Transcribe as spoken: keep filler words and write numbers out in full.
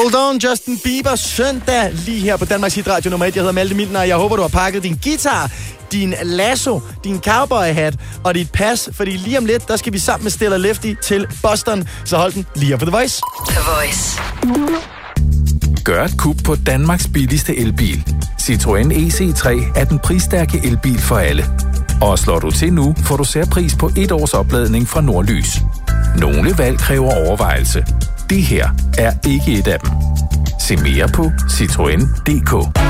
Hold on, Justin Bieber, søndag lige her på Danmarks Hit Radio nummer et. Jeg hedder Malte Milten, og jeg håber, du har pakket din guitar, din lasso, din cowboy-hat og dit pas, fordi lige om lidt, der skal vi sammen med Stella Lefty til Boston. Så hold den lige her på The Voice. The Voice. Gør et kub på Danmarks billigste elbil. Citroën E C tre er den prisstærke elbil for alle. Og slår du til nu, får du særpris på et års opladning fra Nordlys. Nogle valg kræver overvejelse. Det her er ikke et af dem. Se mere på citroen punktum d k.